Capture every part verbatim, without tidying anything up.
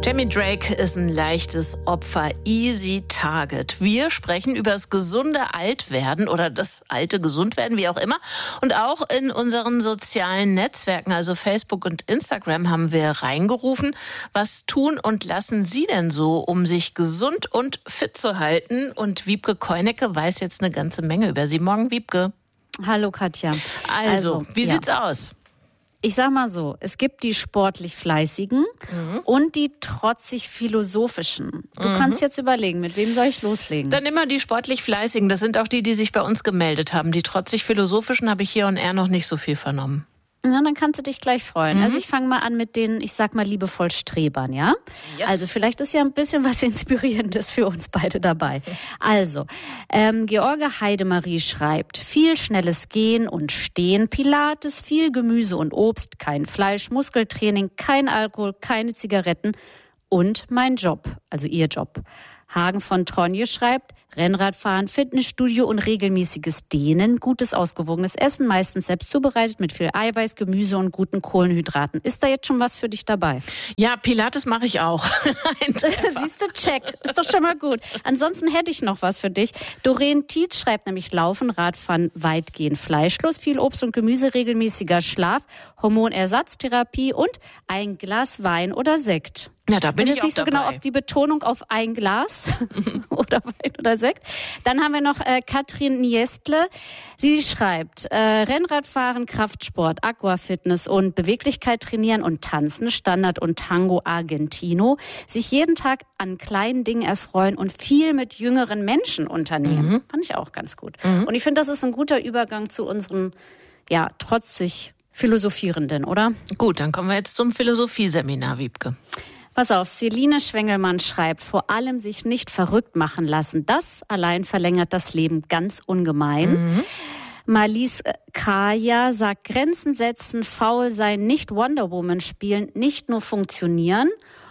Jamie Drake ist ein leichtes Opfer, easy target. Wir sprechen über das gesunde Altwerden oder das alte Gesundwerden, wie auch immer. Und auch in unseren sozialen Netzwerken, also Facebook und Instagram, haben wir reingerufen. Was tun und lassen Sie denn so, um sich gesund und fit zu halten? Und Wiebke Keunecke weiß jetzt eine ganze Menge über Sie. Morgen, Wiebke. Hallo, Katja. Also, also wie ja. sieht's aus? Ich sag mal so, es gibt die sportlich Fleißigen mhm. und die trotzig Philosophischen. Du mhm. kannst jetzt überlegen, mit wem soll ich loslegen? Dann immer die sportlich Fleißigen. Das sind auch die, die sich bei uns gemeldet haben. Die trotzig Philosophischen habe ich hier und er noch nicht so viel vernommen. Na, dann kannst du dich gleich freuen. Mhm. Also ich fange mal an mit den, ich sag mal liebevoll Strebern, ja? Yes. Also vielleicht ist ja ein bisschen was Inspirierendes für uns beide dabei. Also, ähm, George Heidemarie schreibt, viel schnelles Gehen und Stehen, Pilates, viel Gemüse und Obst, kein Fleisch, Muskeltraining, kein Alkohol, keine Zigaretten und mein Job, also ihr Job. Hagen von Tronje schreibt, Rennradfahren, Fitnessstudio und regelmäßiges Dehnen, gutes, ausgewogenes Essen, meistens selbst zubereitet mit viel Eiweiß, Gemüse und guten Kohlenhydraten. Ist da jetzt schon was für dich dabei? Ja, Pilates mache ich auch. Siehst du, check. Ist doch schon mal gut. Ansonsten hätte ich noch was für dich. Doreen Tietz schreibt nämlich Laufen, Radfahren, weitgehend fleischlos, viel Obst und Gemüse, regelmäßiger Schlaf, Hormonersatztherapie und ein Glas Wein oder Sekt. Ja, da bin ich, ich weiß nicht so dabei. genau, ob die Betonung auf ein Glas oder Wein oder Sekt. Dann haben wir noch äh, Katrin Niestle. Sie schreibt, äh, Rennradfahren, Kraftsport, Aquafitness und Beweglichkeit trainieren und tanzen, Standard und Tango Argentino. Sich jeden Tag an kleinen Dingen erfreuen und viel mit jüngeren Menschen unternehmen. Mhm. Fand ich auch ganz gut. Mhm. Und ich finde, das ist ein guter Übergang zu unseren, ja, trotzig Philosophierenden, oder? Gut, dann kommen wir jetzt zum Philosophieseminar, Wiebke. Pass auf, Celine Schwengelmann schreibt, vor allem sich nicht verrückt machen lassen. Das allein verlängert das Leben ganz ungemein. Mhm. Marlies Kaya sagt, Grenzen setzen, faul sein, nicht Wonder Woman spielen, nicht nur funktionieren.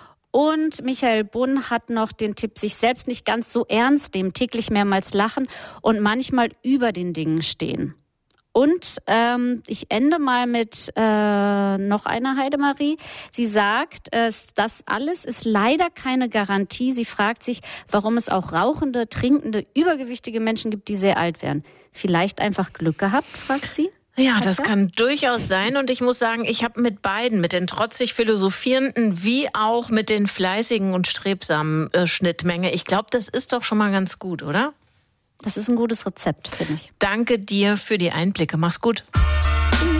Und Michael Bunn hat noch den Tipp, sich selbst nicht ganz so ernst nehmen, täglich mehrmals lachen und manchmal über den Dingen stehen. Und ähm, ich ende mal mit äh, noch einer Heidemarie. Sie sagt, äh, das alles ist leider keine Garantie. Sie fragt sich, warum es auch rauchende, trinkende, übergewichtige Menschen gibt, die sehr alt werden. Vielleicht einfach Glück gehabt, fragt sie. Ja, das kann durchaus sein. Und ich muss sagen, ich habe mit beiden, mit den trotzig Philosophierenden wie auch mit den fleißigen und strebsamen äh, Schnittmenge. Ich glaube, das ist doch schon mal ganz gut, oder? Das ist ein gutes Rezept, finde ich. Danke dir für die Einblicke. Mach's gut.